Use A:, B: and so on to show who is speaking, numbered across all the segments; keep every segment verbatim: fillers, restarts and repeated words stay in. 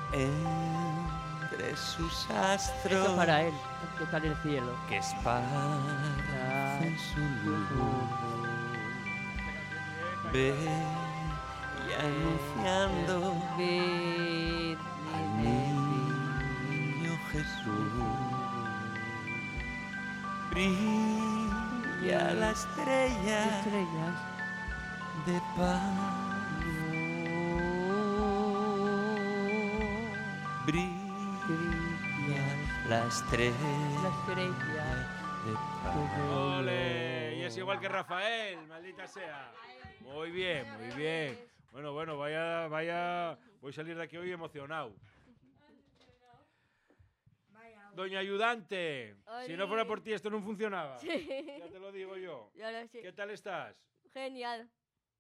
A: entre sus astros.
B: Eso para él, que está en el cielo.
A: Que esparcen su luz. Ve y anunciando
B: Ven,
A: al niño Jesús. Brilla la estrella
B: estrellas.
A: de paz. Brilla la estrella
B: La estrella
A: de paz.
C: ¡Ole! Y es igual que Rafael, maldita sea. Muy bien, muy bien. Bueno, bueno, vaya, vaya. Voy a salir de aquí hoy emocionado. Doña Ayudante, si no fuera por ti esto no funcionaba.
D: Sí.
C: Ya te lo digo yo.
D: Ya lo sé.
C: ¿Qué tal estás?
D: Genial.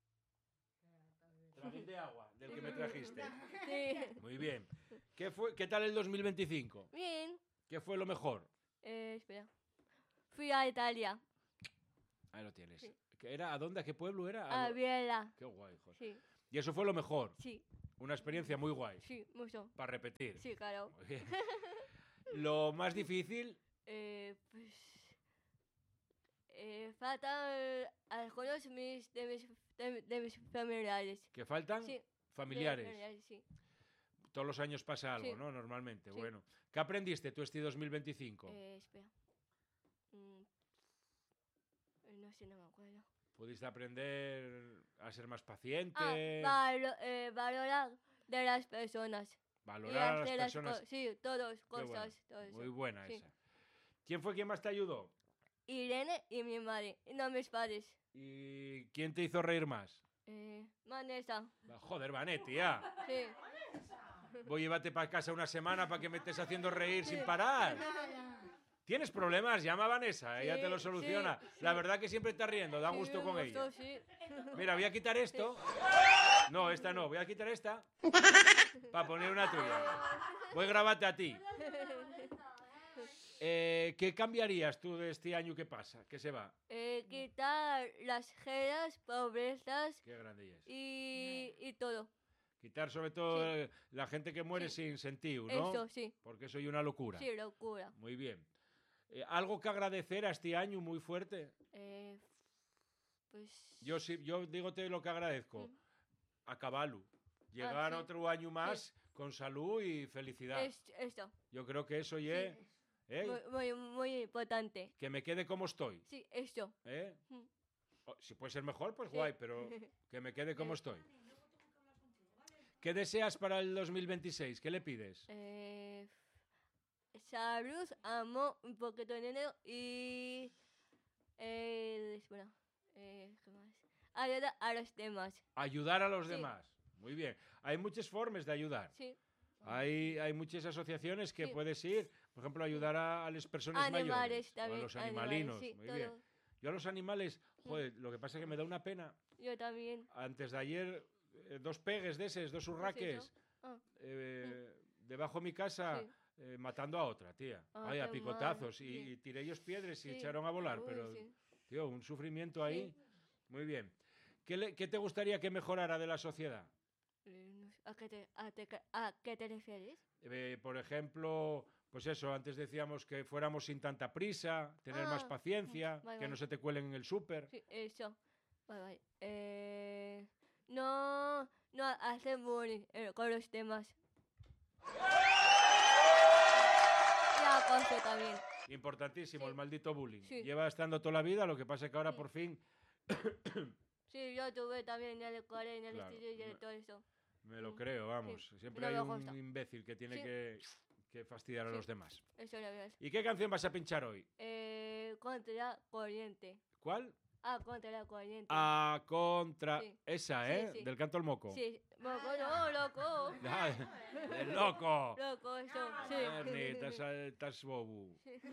C: Trajín de agua, del que me trajiste.
D: Sí.
C: Muy bien. ¿Qué, fue, ¿Qué tal el dos mil veinticinco?
D: Bien.
C: ¿Qué fue lo mejor?
D: Eh, espera. Fui a Italia.
C: Ahí lo tienes.
D: Sí.
C: ¿Qué era? ¿A dónde? ¿A qué pueblo era?
D: A
C: lo-
D: Biela.
C: Qué guay, joder.
D: Sí.
C: Y eso fue lo mejor.
D: Sí.
C: Una experiencia muy guay.
D: Sí, mucho.
C: Para repetir.
D: Sí, claro.
C: Muy bien. Lo más difícil,
D: Eh, pues. Eh, faltan eh, algunos mis, de, mis, de, de mis familiares.
C: que faltan
D: Sí.
C: familiares.
D: De familiares, sí.
C: Todos los años pasa algo,
D: Sí.
C: ¿no? Normalmente.
D: Sí.
C: Bueno. ¿Qué aprendiste tú este dos mil veinticinco?
D: Eh, espera. Mm, eh, no sé, no me acuerdo.
C: ¿Pudiste aprender a ser más paciente?
D: Ah, valo- eh, valorar de las personas. Y
C: valorar a las
D: hacer las
C: personas?
D: co- sí, todos,
C: Qué bueno.
D: cosas, todo eso.
C: Muy buena
D: Sí.
C: esa. ¿Quién fue quien más te ayudó?
D: Irene y mi madre, y no mis padres.
C: ¿Y quién te hizo reír más?
D: Eh, Vanessa,
C: Va, Joder, Vanetti, ya.
D: sí.
C: Voy, llévate para casa una semana para que me estés haciendo reír sin parar. ¿Tienes problemas? Llama a Vanessa, ella
D: Sí,
C: te lo soluciona.
D: sí,
C: La
D: sí.
C: verdad que siempre estás riendo, da
D: Sí,
C: gusto
D: me
C: con ella.
D: gustó, sí.
C: Mira, voy a quitar esto. No, esta no, voy a quitar esta. Para poner una tuya. Voy a grabarte a ti. Eh, ¿Qué cambiarías tú de este año que pasa? ¿Qué se va?
D: Eh, quitar las geras, pobrezas
C: Qué grande es.
D: y, y todo.
C: Quitar sobre todo
D: Sí.
C: eh, la gente que muere
D: Sí.
C: sin sentido, ¿no?
D: Eso, sí.
C: Porque eso es una locura.
D: Sí, locura.
C: Muy bien. Eh, ¿Algo que agradecer a este año muy fuerte?
D: Eh, pues...
C: Yo sí, yo dígote lo que agradezco.
D: Mm.
C: A caballo. Llegar
D: sí.
C: otro año más con salud y felicidad.
D: Es, esto,
C: Yo creo que eso ya... ¿eh?
D: muy, muy, muy importante.
C: Que me quede como estoy.
D: Sí, esto.
C: ¿eh?
D: Mm.
C: O, si puede ser mejor, pues
D: Sí.
C: guay, pero que me quede como
D: Eh.
C: estoy. ¿Qué deseas para el dos mil veintiséis? ¿Qué le pides?
D: Eh, salud, amor, un poquito de dinero y... Eh, bueno, eh, ¿qué más? Ayuda a los demás.
C: Ayudar a los
D: Sí.
C: demás. Muy bien. Hay muchas formas de ayudar.
D: Sí.
C: Hay, hay muchas asociaciones que
D: Sí.
C: puedes ir, por ejemplo, ayudar a, a las personas
D: Animales
C: mayores. O a
D: también.
C: los
D: animales,
C: animalinos.
D: sí,
C: Muy
D: todo.
C: bien. Yo a los animales, joder, lo que pasa es que me da una pena.
D: Yo también.
C: Antes de ayer, eh, dos pegues de esos, dos urraques,
D: Ah,
C: eh, debajo de mi casa,
D: Sí.
C: eh, matando a otra, tía.
D: Ah,
C: Ay, a
D: qué
C: picotazos.
D: mal,
C: Y,
D: sí.
C: y tiré ellos piedras y
D: sí.
C: echaron a volar.
D: Uy,
C: Pero,
D: sí.
C: tío, un sufrimiento ahí. Muy bien. ¿Qué, le- qué te gustaría que mejorara de la sociedad?
D: Eh, no sé, ¿A qué te, a te- a qué te refieres?
C: Eh, por ejemplo, pues eso, antes decíamos que fuéramos sin tanta prisa, tener más
D: Ah,
C: paciencia,
D: vale,
C: que no
D: vale.
C: se te cuelen en el súper.
D: Sí, eso. Vale, vale. Eh, no, no hacer bullying eh, con los demás. Y acoso también.
C: Importantísimo,
D: Sí.
C: el maldito bullying.
D: Sí.
C: Lleva estando toda la vida, lo que pasa es que ahora
D: Sí.
C: por fin
D: Sí, yo tuve también en el cole, en el
C: Claro,
D: instituto y
C: me-
D: todo eso.
C: me lo
D: Mm,
C: creo, vamos.
D: sí.
C: Siempre
D: No
C: hay
D: me
C: un
D: gusta.
C: imbécil que tiene
D: Sí.
C: que, que fastidiar a
D: Sí.
C: los demás.
D: Eso es la verdad.
C: ¿Y qué canción vas a pinchar hoy?
D: Eh, contra la corriente.
C: ¿Cuál?
D: Ah, contra la corriente.
C: A contra...
D: Sí.
C: Esa,
D: Sí,
C: ¿eh?
D: sí.
C: Del canto al moco.
D: Sí, moco, no, loco.
C: Ah, del loco.
D: Loco, eso, sí.
C: Ernie, estás, estás bobo.